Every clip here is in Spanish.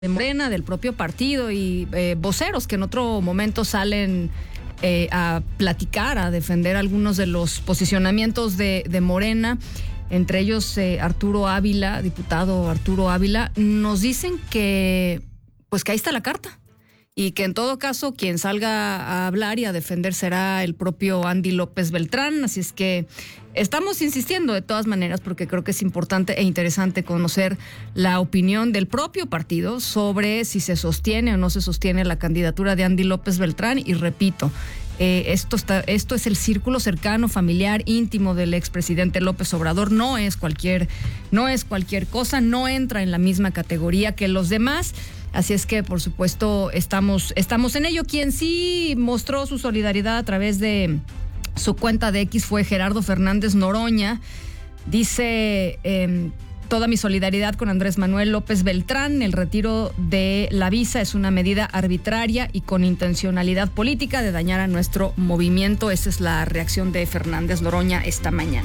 de Morena, del propio partido y voceros que en otro momento salen a platicar, a defender algunos de los posicionamientos de Morena, entre ellos Arturo Ávila, diputado Arturo Ávila, nos dicen que pues que ahí está la carta y que en todo caso quien salga a hablar y a defender será el propio Andy López Beltrán. Así es que estamos insistiendo de todas maneras porque creo que es importante e interesante conocer la opinión del propio partido sobre si se sostiene o no se sostiene la candidatura de Andy López Beltrán. Y repito, esto es el círculo cercano, familiar, íntimo del expresidente López Obrador. No es cualquier cosa, no entra en la misma categoría que los demás. Así es que, por supuesto, estamos en ello. Quien sí mostró su solidaridad a través de su cuenta de X fue Gerardo Fernández Noroña. Dice: toda mi solidaridad con Andrés Manuel López Beltrán. El retiro de la visa es una medida arbitraria y con intencionalidad política de dañar a nuestro movimiento. Esa es la reacción de Fernández Noroña esta mañana.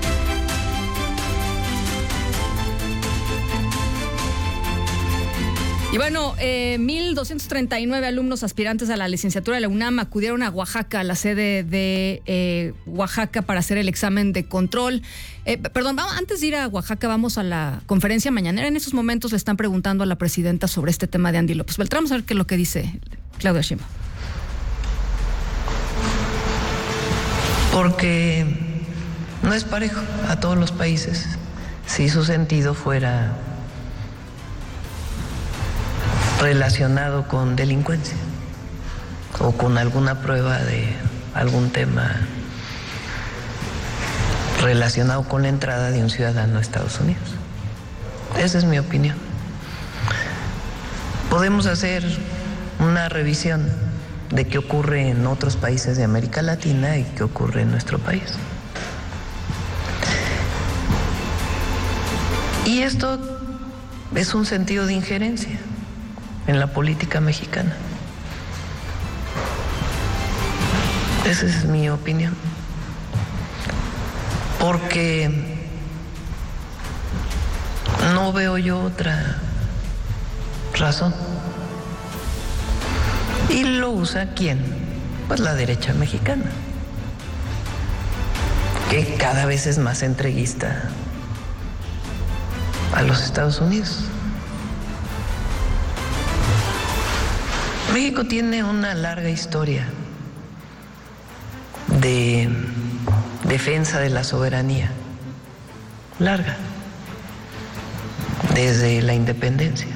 Y bueno, 1,239 alumnos aspirantes a la licenciatura de la UNAM acudieron a Oaxaca, a la sede de Oaxaca, para hacer el examen de control. Antes de ir a Oaxaca, vamos a la conferencia mañanera. En esos momentos le están preguntando a la presidenta sobre este tema de Andy López Beltrán. Vamos a ver qué es lo que dice Claudia Sheinbaum. Porque no es parejo a todos los países. Si su sentido fuera relacionado con delincuencia o con alguna prueba de algún tema relacionado con la entrada de un ciudadano a Estados Unidos. Esa es mi opinión. Podemos hacer una revisión de qué ocurre en otros países de América Latina y qué ocurre en nuestro país. Y esto es un sentido de injerencia en la política mexicana. Esa es mi opinión. Porque no veo yo otra razón. ¿Y lo usa quién? Pues la derecha mexicana, que cada vez es más entreguista a los Estados Unidos. México tiene una larga historia de defensa de la soberanía, larga, desde la independencia.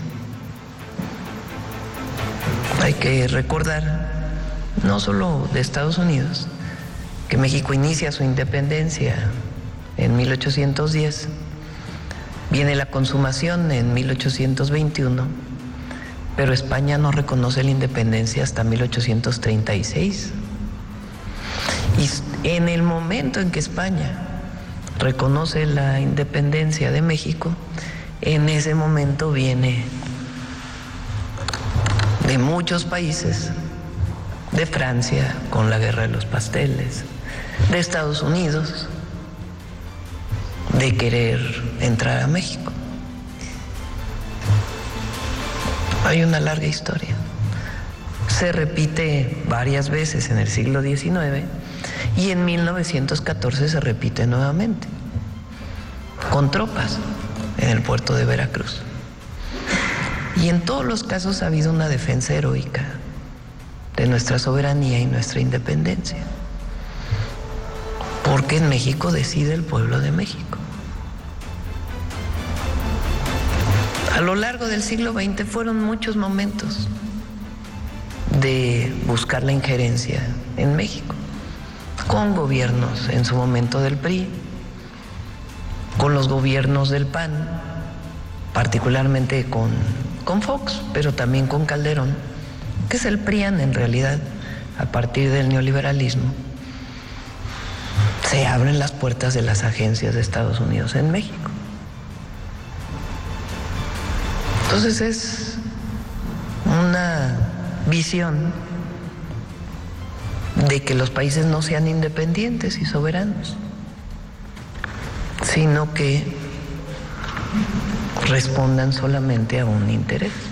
Hay que recordar, no solo de Estados Unidos, que México inicia su independencia en 1810, viene la consumación en 1821, pero España no reconoce la independencia hasta 1836. Y en el momento en que España reconoce la independencia de México, en ese momento viene de muchos países, de Francia con la Guerra de los Pasteles, de Estados Unidos, de querer entrar a México. Hay una larga historia. Se repite varias veces en el siglo XIX y en 1914 se repite nuevamente, con tropas en el puerto de Veracruz. Y en todos los casos ha habido una defensa heroica de nuestra soberanía y nuestra independencia, porque en México decide el pueblo de México. A lo largo del siglo XX fueron muchos momentos de buscar la injerencia en México, con gobiernos en su momento del PRI, con los gobiernos del PAN, particularmente con Fox, pero también con Calderón, que es el PRIAN en realidad. A partir del neoliberalismo se abren las puertas de las agencias de Estados Unidos en México. Entonces es una visión de que los países no sean independientes y soberanos, sino que respondan solamente a un interés.